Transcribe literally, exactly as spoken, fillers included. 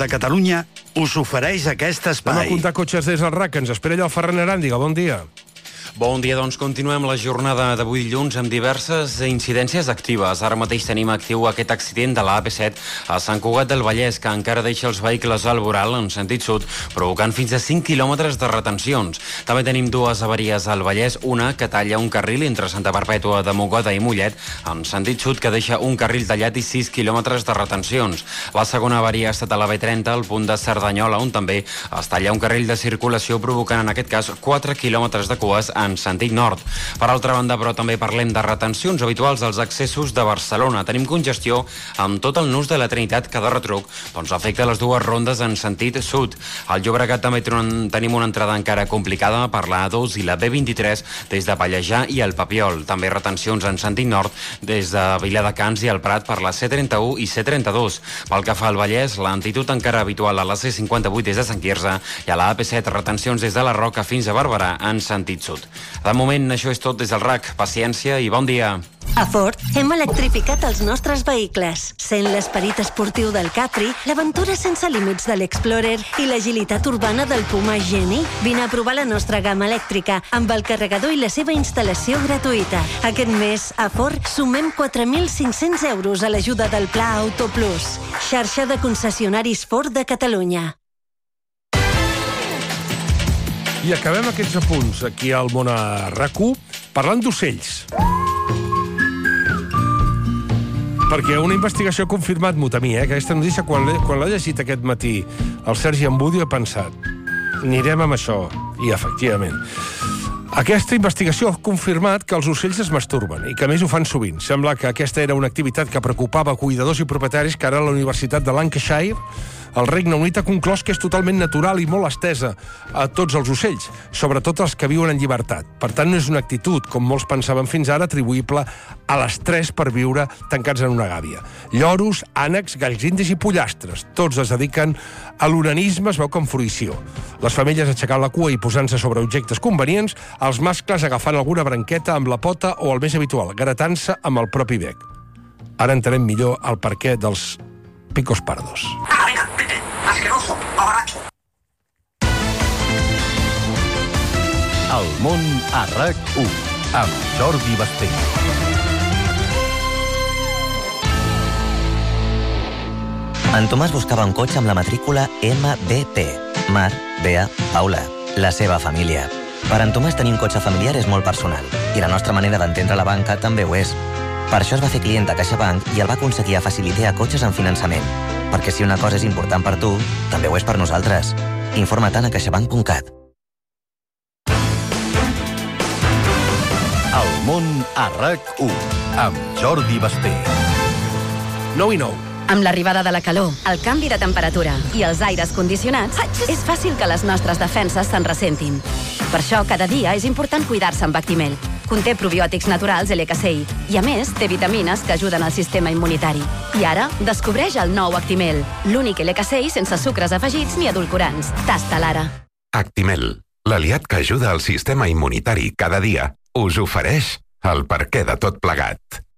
de Catalunya us ofereix aquest espai. Anem a comptar cotxes des del R A C, que ens espera allà el Ferran Aràndiga. Bon dia. Bon dia, doncs continuem la jornada d'avui dilluns amb diverses incidències actives. Ara mateix tenim actiu aquest accident de la A P set a Sant Cugat del Vallès, que encara deixa els vehicles al voral en sentit sud, provocant fins a cinc quilòmetres de retencions. També tenim dues avaries al Vallès, una que talla un carril entre Santa Perpètua de Mogoda i Mollet, en sentit sud, que deixa un carril tallat i sis quilòmetres de retencions. La segona avaria ha estat a la B trenta, al punt de Cerdanyola, on també es talla un carril de circulació, provocant en aquest cas quatre quilòmetres de cues en sentit nord. Per altra banda, però, també parlem de retencions habituals als accessos de Barcelona. Tenim congestió amb tot el nus de la Trinitat, que de retruc doncs, afecta les dues rondes en sentit sud. Al Llobregat també tenim una entrada encara complicada per la A dos i la B vint-i-tres des de Pallejà i el Papiol. També retencions en sentit nord des de Viladecans i el Prat per la C trenta-u i C trenta-dos. Pel que fa al Vallès, l'antitud encara habitual a la C cinquanta-vuit des de Sant Quirze i a la A P set retencions des de la Roca fins a Barberà en sentit sud. De moment, això és tot des del R A C. Paciència i bon dia. A Ford hem electrificat els nostres vehicles, sent l'esperit esportiu del Capri, l'aventura sense límits de l'Explorer i l'agilitat urbana del Puma Geni. Vine a provar la nostra gamma elèctrica amb el carregador i la seva instal·lació gratuïta. Aquest mes, a Ford, sumem quatre mil cinc-cents euros a l'ajuda del Pla Auto Plus. Xarxa de concessionaris Ford de Catalunya. I acabem aquests apunts aquí al Món a R A C u parlant d'ocells. Perquè una investigació ha confirmat, mut a mi, eh, que aquesta notícia, quan l'he llegit aquest matí el Sergi Ambudio, he pensat, anirem amb això. I, efectivament, aquesta investigació ha confirmat que els ocells es masturben i que, a més, ho fan sovint. Sembla que aquesta era una activitat que preocupava cuidadors i propietaris, que ara la Universitat de Lancashire, el Regne Unit, ha conclòs que és totalment natural i molt estesa a tots els ocells, sobretot els que viuen en llibertat. Per tant, no és una actitud, com molts pensaven fins ara, atribuïble a l'estrès per viure tancats en una gàbia. Lloros, ànecs, galls indis i pollastres, tots es dediquen a l'onanisme, es veu com fruïció. Les femelles aixecant la cua i posant-se sobre objectes convenients, els mascles agafant alguna branqueta amb la pota o, el més habitual, gratant-se amb el propi bec. Ara entenem millor el perquè dels picos pardos. El Món a R A C u amb Jordi Basté. En Tomàs buscava un cotxe amb la matrícula M B P. Mar, Bea, Paula. La seva família. Per en Tomàs tenir un cotxe familiar és molt personal i la nostra manera d'entendre la banca també ho és. Per això es va fer client de CaixaBank i el va aconseguir a Facilitea cotxes en finançament. Perquè si una cosa és important per tu, també ho és per nosaltres. Informa-te'n a caixabank punt cat. El Món a R A C u amb Jordi Basté. nou i nou. Amb l'arribada de la calor, el canvi de temperatura i els aires condicionats, és fàcil que les nostres defenses se'n ressentin. Per això, cada dia és important cuidar-se amb Actimel. Conté probiòtics naturals L K C I i, a més, té vitamines que ajuden al sistema immunitari. I ara, descobreix el nou Actimel, l'únic L K C I sense sucres afegits ni edulcorants. Tasta-la ara. Actimel, l'aliat que ajuda al sistema immunitari cada dia, us ofereix el perquè de tot plegat.